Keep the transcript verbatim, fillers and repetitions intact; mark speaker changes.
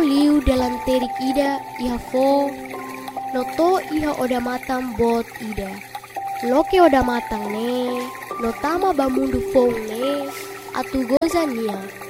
Speaker 1: liu dalam terik ida iha fo noto iha oda matang bot ida. Loke oda matang ne notama bamundu fong ne atu goza nia.